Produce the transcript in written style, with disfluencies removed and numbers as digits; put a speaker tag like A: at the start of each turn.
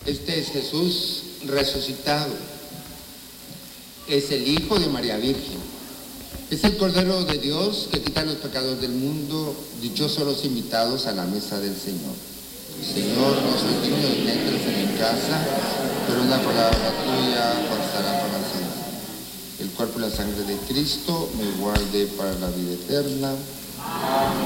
A: Este es Jesús resucitado. Es el Hijo de María Virgen. Es el Cordero de Dios que quita los pecados del mundo. Dichosos los invitados a la mesa del Señor. Señor, no soy digno de que entres en mi casa, pero una palabra tuya bastará para siempre. El cuerpo y la sangre de Cristo me guarde para la vida eterna.